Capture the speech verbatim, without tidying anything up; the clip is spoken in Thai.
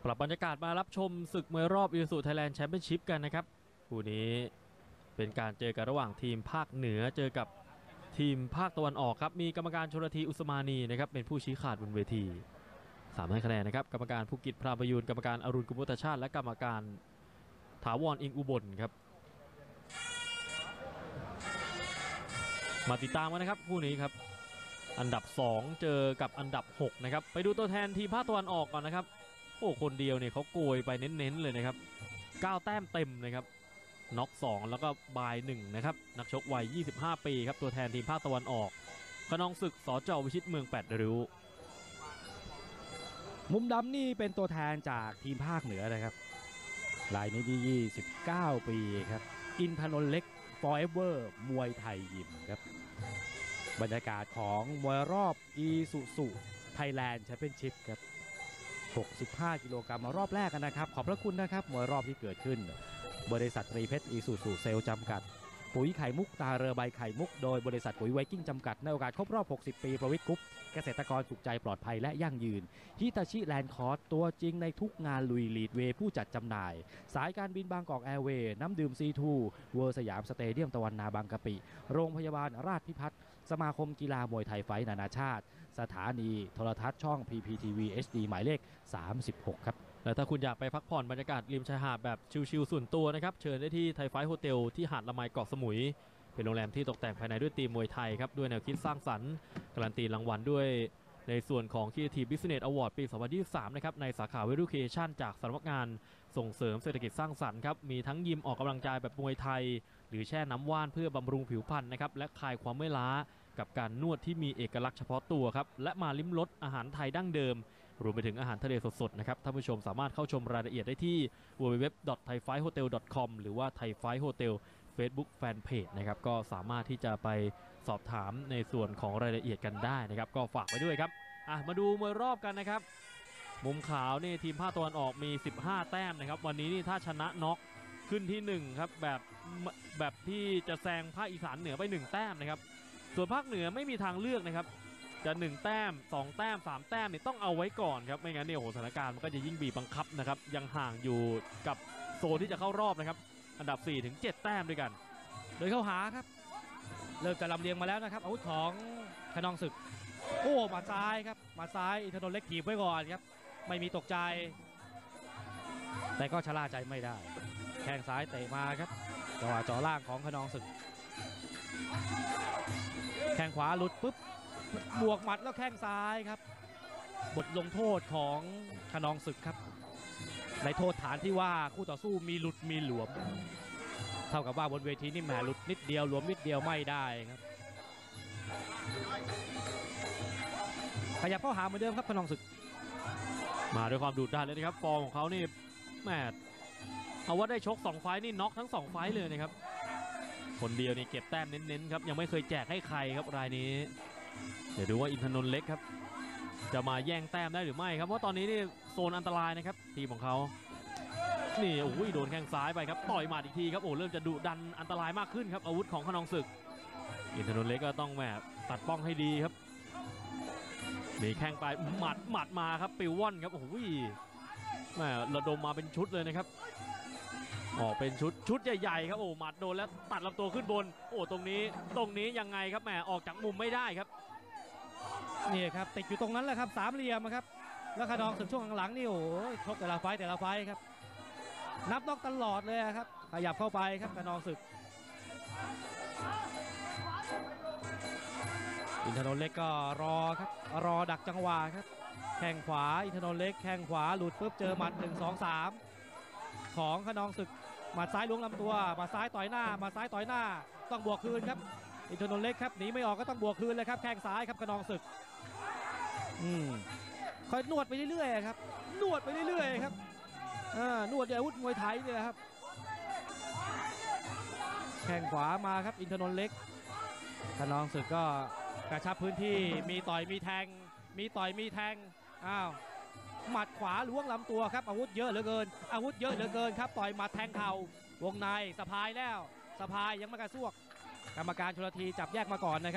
ปรับบรรยากาศมารับชมศึกมวยรอบอีซูซูไทยแลนด์แชมเปี้ยนชิพกันนะครับคู่นี้เป็นการเจอกันระหว่างทีมภาคเหนือเจอกับทีมภาคตะวันออกครับมีกรรมการชลธีอุสมานีนะครับเป็นผู้ชี้ขาดบนเวทีสามให้คะแนนนะครับกรรมการภูกิจพรามประยูนกรรมการอรุณกุมุตชาติและกรรมการถาวรอิงอุบลครับมาติดตามกันนะครับคู่นี้ครับอันดับสองเจอกับอันดับหกนะครับไปดูตัวแทนทีมภาคตะวันออกก่อนนะครับโอ้คนเดียวเนี่ยเขาโกยไปเน้นๆเลยนะครับเก้าแต้มเต็มนะครับน็อกสองแล้วก็บายหนึ่งนะครับนักชกวัยยี่สิบห้าปีครับตัวแทนทีมภาคตะวันออกขนองศึกสจ.วิชิตเมืองแปดริ้วมุมดำนี่เป็นตัวแทนจากทีมภาคเหนือนะครับรายนี้ที่ยี่สิบเก้าปีครับอินทนนท์เล็ก Forever มวยไทยยิมครับบรรยากาศของมวยรอบอีซูซูไทยแลนด์แชมเปี้ยนชิพครับหกสิบห้ากิโลกรัมมารอบแรกกันนะครับขอบพระคุณนะครับมวยรอบที่เกิดขึ้นบริษัทตรีเพชรอีซูซูเซลล์จำกัดปุ๋ยไข่มุกตาเรือใบไข่มุกโดยบริษัทปุ๋ยไวกิ้งจำกัดในโอกาสครบรอบหกสิบปีประวิทย์กรุ๊ปเกษตรกรสุขใจปลอดภัยและยั่งยืนฮิตาชิแลนด์คอร์สตัวจริงในทุกงานลุยลีดเวย์ผู้จัดจำหน่ายสายการบินบางกอกแอร์เวย์น้ำดื่มซีทูเวอร์สยามสเตเดียมตะวันนาบางกะปิโรงพยาบาลราชพิพัฒน์สมาคมกีฬามวยไทยไฟท์นานาชาติสถานีโทรทัศน์ช่อง พี พี ที วี เอช ดี หมายเลขสามสิบหกครับและถ้าคุณอยากไปพักผ่อนบรรยากาศริมชายหาดแบบชิลๆส่วนตัวนะครับเชิญได้ที่ไทยไฟท์โฮเทลที่หาดละไมเกาะสมุยเป็นโรงแรมที่ตกแต่งภายในด้วยธีมมวยไทยครับด้วยแนวคิดสร้างสรรค์การันตีรางวัลด้วยในส่วนของ Creative Business Award ปี สองพันยี่สิบสาม นะครับในสาขา Value Creation จากสำนักงานส่งเสริมเศรษฐกิจสร้างสรรค์ครับมีทั้งยิมออกกำลังกายแบบมวยไทยหรือแช่น้ำว่านเพื่อบำรุงผิวพรรณนะครับและคลายความเมื่อยล้ากับการนวดที่มีเอกลักษณ์เฉพาะตัวครับและมาลิ้มรสอาหารไทยดั้งเดิมรวมไปถึงอาหารทะเลสดๆนะครับท่านผู้ชมสามารถเข้าชมรายละเอียดได้ที่ ดับเบิลยู ดับเบิลยู ดับเบิลยู ดอท ไทยไฟท์โฮเทล ดอท คอม หรือว่า Thai Fight Hotel Facebook Fanpage นะครับก็สามารถที่จะไปสอบถามในส่วนของรายละเอียดกันได้นะครับก็ฝากไว้ด้วยครับอ่ะมาดูมวยรอบกันนะครับมุมขาวนี่ทีมภาคตะวันออกมีสิบห้าแต้มนะครับวันนี้นี่ถ้าชนะน็อกขึ้นที่หนึ่งครับแบบแบบที่จะแซงภาคอีสานเหนือไปหนึ่งแต้มนะครับส่วนภาคเหนือไม่มีทางเลือกนะครับจะหนึ่งแต้มสองแต้มสามแต้มนี่ต้องเอาไว้ก่อนครับไม่งั้นเนี่ยโอ้โหสถานการณ์มันก็จะยิ่งบีบบังคับนะครับยังห่างอยู่กับโซนที่จะเข้ารอบนะครับอันดับสี่ถึงเจ็ดแต้มด้วยกันโดยเข้าหาครับเริ่มจะลำเลียงมาแล้วนะครับอาวุธของขนองศึกโอ้หมัดซ้ายครับหมัดซ้ายอินทนนท์เล็กถีบไว้ก่อนครับไม่มีตกใจแต่ก็ชะล่าใจไม่ได้แข้งซ้ายเตะมาครับจังหวะจ่อล่างของขนองศึกแข้งขวาหลุดปุ๊บบวกหมัดแล้วแข้งซ้ายครับบทลงโทษของขนองศึกครับในโทษฐานที่ว่าคู่ต่อสู้มีหลุดมีหลวมเท่ากับว่าบนเวทีนี่แหมหลุดนิดเดียวหลวมนิดเดียวไม่ได้ครับขยับเข้าหาเหมือนเดิมครับขนองศึกมาด้วยความดุดันเลยนะครับฟอร์มของเขานี่แหมเอาว่าได้ชกสองไฟนี่น็อกทั้งสองไฟเลยนะครับคนเดียวนี่เก็บแต้มเน้นๆครับยังไม่เคยแจกให้ใครครับรายนี้เดี๋ยวดูว่าอินทนนท์เล็กครับจะมาแย่งแต้มได้หรือไม่ครับเพราะตอนนี้นี่โซนอันตรายนะครับทีมของเขานี่โอ้ยโดนแข้งซ้ายไปครับต่อยหมัดอีกทีครับโอ้เริ่มจะดุดันอันตรายมากขึ้นครับอาวุธของขนองศึกอินทนนท์เล็กก็ต้องแหมตัดป้องให้ดีครับมีแข้งไปหมัดหมัดมาครับปิวว่อนครับโอ้ยแหมระดมมาเป็นชุดเลยนะครับออกเป็นชุดชุดใหญ่ๆครับโอ้หมัดโดนแล้วตัดลำตัวขึ้นบนโอ้ตรงนี้ตรงนี้ยังไงครับแหมออกจากมุมไม่ได้ครับนี่ครับติดอยู่ตรงนั้นแหละครับสามเหลี่ยมครับแล้วขนองศึกช่วงหลังๆนี่โอ้ยชกแต่ละไฟแต่ละไฟครับนับน็อกตลอดเลยครับขยับเข้าไปครับขนองศึกอินทนนท์เล็กก็รอครับรอดักจังหวะครับแข้งขวาอินทนนท์เล็กแข้งขวาหลุดปุ๊บเจอหมัดหนึ่ง สอง สามของขนองศึกหมัดซ้ายล้วงลำตัวหมัดซ้ายต่อยหน้าหมัดซ้ายต่อยหน้าต้องบวกคืนครับอินทนนท์เล็กครับหนีไม่ออกก็ต้องบวกคืนเลยครับแข้งซ้ายครับขนองศึกอืมคอยนวดไปเรื่อยๆครับนวดไปเรื่อยๆครับอ่านวดด้วยอาวุธมวยไทยเนี่ยครับแข้งขวามาครับอินทนนท์เล็กขนองศึกก็กระชับพื้นที่มีต่อยมีแทงมีต่อยมีแทงอ้าวหมัดขวาล้วงลำตัวครับอาวุธเยอะเหลือเกินอาวุธเยอะเหลือเกินครับต่อยหมัดแทงเข่าวงในสะพายแล้วสะพายยังไม่กระซวกกรรมการชลธีจับแยกมาก่อนนะครับ